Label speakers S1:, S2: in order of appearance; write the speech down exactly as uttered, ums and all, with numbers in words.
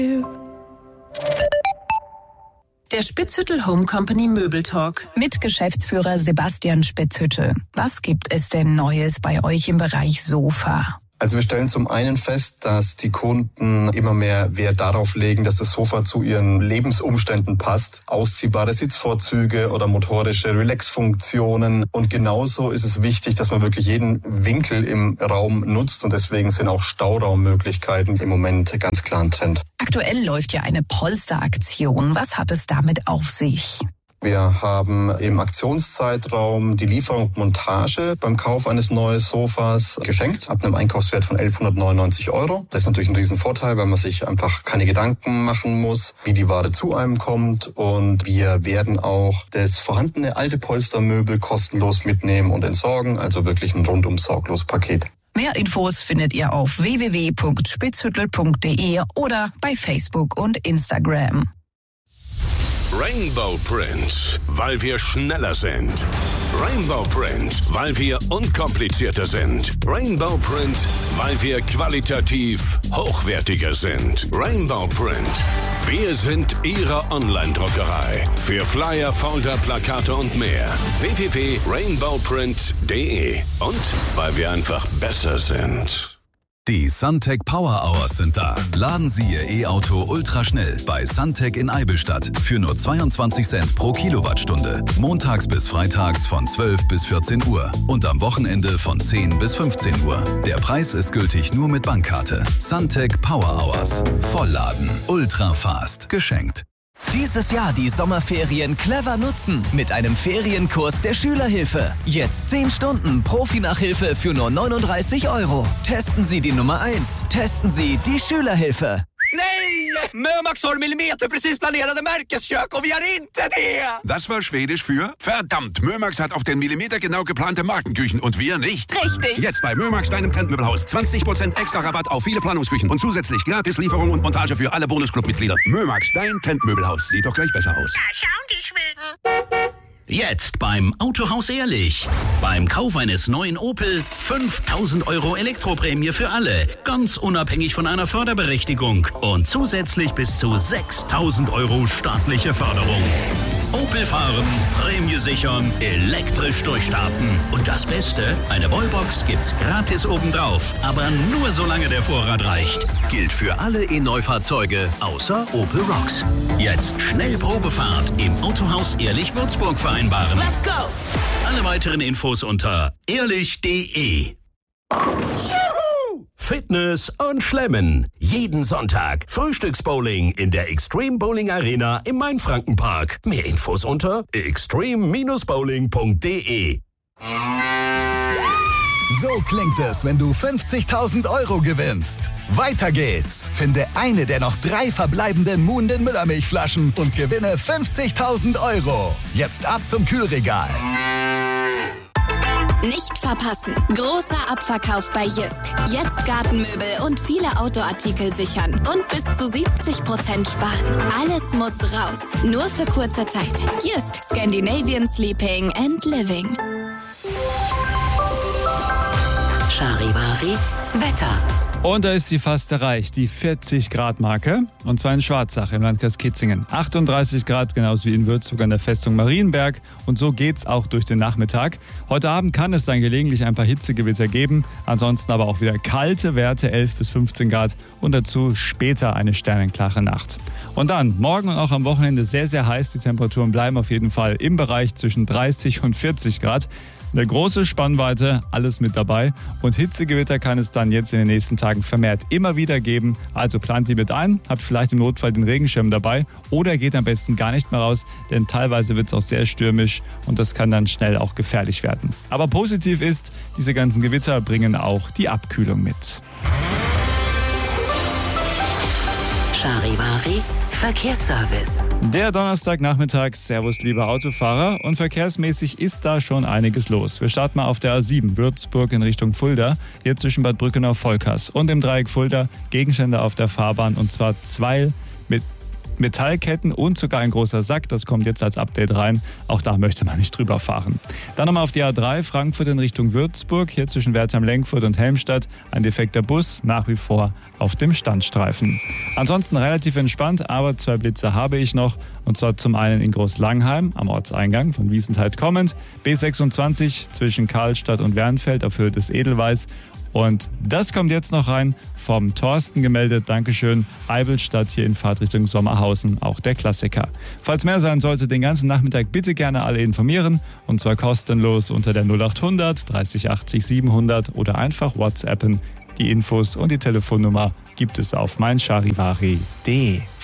S1: Der Spitzhüttel Home Company Möbeltalk
S2: mit Geschäftsführer Sebastian Spitzhüttel. Was gibt es denn Neues bei euch im Bereich Sofa?
S3: Also wir stellen zum einen fest, dass die Kunden immer mehr Wert darauf legen, dass das Sofa zu ihren Lebensumständen passt. Ausziehbare Sitzvorzüge oder motorische Relax-Funktionen. Und genauso ist es wichtig, dass man wirklich jeden Winkel im Raum nutzt. Und deswegen sind auch Stauraummöglichkeiten im Moment ganz klar ein Trend.
S2: Aktuell läuft ja eine Polsteraktion. Was hat es damit auf sich?
S3: Wir haben im Aktionszeitraum die Lieferung und Montage beim Kauf eines neuen Sofas geschenkt, ab einem Einkaufswert von elfhundertneunundneunzig Euro. Das ist natürlich ein Riesenvorteil, weil man sich einfach keine Gedanken machen muss, wie die Ware zu einem kommt. Und wir werden auch das vorhandene alte Polstermöbel kostenlos mitnehmen und entsorgen, also wirklich ein rundum sorglos Paket.
S2: Mehr Infos findet ihr auf w w w punkt spitzhüttel punkt d e oder bei Facebook und Instagram.
S4: Rainbow Print, weil wir schneller sind. Rainbow Print, weil wir unkomplizierter sind. Rainbow Print, weil wir qualitativ hochwertiger sind. Rainbow Print, wir sind Ihre Online-Druckerei. Für Flyer, Folder, Plakate und mehr. w w w punkt rainbow print punkt d e. Und weil wir einfach besser sind.
S5: Die Suntec Power Hours sind da. Laden Sie Ihr E-Auto ultraschnell bei Suntec in Eibelstadt für nur zweiundzwanzig Cent pro Kilowattstunde. Montags bis freitags von zwölf bis vierzehn Uhr und am Wochenende von zehn bis fünfzehn Uhr. Der Preis ist gültig nur mit Bankkarte. Suntec Power Hours. Vollladen. Ultra fast. Geschenkt.
S6: Dieses Jahr die Sommerferien clever nutzen mit einem Ferienkurs der Schülerhilfe. Jetzt zehn Stunden Profi-Nachhilfe für nur neununddreißig Euro. Testen Sie die Nummer eins. Testen Sie die Schülerhilfe.
S7: Nej! Mömax har millimeterprecis planerade märkeskök och vi har inte det!
S8: Das war Schwedisch für verdammt, Mömax hat auf den Millimeter genau geplante Markenküchen und wir nicht.
S1: Richtig.
S8: Jetzt bei Mömax, deinem Trendmöbelhaus. zwanzig Prozent extra Rabatt auf viele Planungsküchen und zusätzlich gratis Lieferung und Montage für alle Bonusclub-Mitglieder. Mömax, dein Trendmöbelhaus. Sieht doch gleich besser aus.
S9: Da schauen die Schweden.
S10: Jetzt beim Autohaus Ehrlich. Beim Kauf eines neuen Opel fünftausend Euro Elektroprämie für alle. Ganz unabhängig von einer Förderberechtigung. Und zusätzlich bis zu sechstausend Euro staatliche Förderung. Opel fahren, Prämie sichern, elektrisch durchstarten. Und das Beste, eine Wallbox gibt's gratis obendrauf. Aber nur solange der Vorrat reicht. Gilt für alle E-Neufahrzeuge außer Opel Rocks. Jetzt schnell Probefahrt im Autohaus Ehrlich Würzburg vereinbaren.
S7: Let's go!
S10: Alle weiteren Infos unter ehrlich punkt d e. Fitness und Schlemmen. Jeden Sonntag Frühstücksbowling in der Extreme Bowling Arena im Mainfrankenpark. Mehr Infos unter extreme Bindestrich bowling punkt d e.
S11: So klingt es, wenn du fünfzigtausend Euro gewinnst. Weiter geht's. Finde eine der noch drei verbleibenden Muhnden Müllermilchflaschen und gewinne fünfzigtausend Euro. Jetzt ab zum Kühlregal.
S12: Nicht verpassen. Großer Abverkauf bei Jysk. Jetzt Gartenmöbel und viele Outdoor-Artikel sichern. Und bis zu siebzig Prozent sparen. Alles muss raus. Nur für kurze Zeit. Jysk. Scandinavian Sleeping and Living.
S1: Charivari Wetter.
S13: Und da ist sie fast erreicht, die vierzig Grad Marke. Und zwar in Schwarzach im Landkreis Kitzingen. achtunddreißig Grad, genauso wie in Würzburg an der Festung Marienberg. Und so geht's auch durch den Nachmittag. Heute Abend kann es dann gelegentlich ein paar Hitzegewitter geben. Ansonsten aber auch wieder kalte Werte, elf bis fünfzehn Grad. Und dazu später eine sternenklare Nacht. Und dann, morgen und auch am Wochenende sehr, sehr heiß. Die Temperaturen bleiben auf jeden Fall im Bereich zwischen dreißig und vierzig Grad. Eine große Spannweite, alles mit dabei. Und Hitzegewitter kann es dann jetzt in den nächsten Tagen vermehrt immer wieder geben. Also plant die mit ein, habt vielleicht im Notfall den Regenschirm dabei oder geht am besten gar nicht mehr raus, denn teilweise wird es auch sehr stürmisch und das kann dann schnell auch gefährlich werden. Aber positiv ist, diese ganzen Gewitter bringen auch die Abkühlung mit.
S1: Charivari Verkehrsservice.
S13: Der Donnerstagnachmittag, servus liebe Autofahrer, und verkehrsmäßig ist da schon einiges los. Wir starten mal auf der A sieben, Würzburg in Richtung Fulda, hier zwischen Bad Brückenau-Volkers und im Dreieck Fulda Gegenstände auf der Fahrbahn und zwar zwei mit Metallketten und sogar ein großer Sack. Das kommt jetzt als Update rein. Auch da möchte man nicht drüber fahren. Dann nochmal auf die A drei, Frankfurt in Richtung Würzburg. Hier zwischen Wertheim-Lenkfurt und Helmstadt ein defekter Bus, nach wie vor auf dem Standstreifen. Ansonsten relativ entspannt, aber zwei Blitzer habe ich noch. Und zwar zum einen in Großlangheim am Ortseingang von Wiesenthal kommend. B sechsundzwanzig zwischen Karlstadt und Wernfeld auf Höhe des Edelweiß. Und das kommt jetzt noch rein, vom Thorsten gemeldet, Dankeschön, Eibelstadt hier in Fahrtrichtung Sommerhausen, auch der Klassiker. Falls mehr sein sollte, den ganzen Nachmittag bitte gerne alle informieren, und zwar kostenlos unter der null achthundert dreißig achtzig siebenhundert oder einfach WhatsAppen. Die Infos und die Telefonnummer gibt es auf meincharivari punkt de.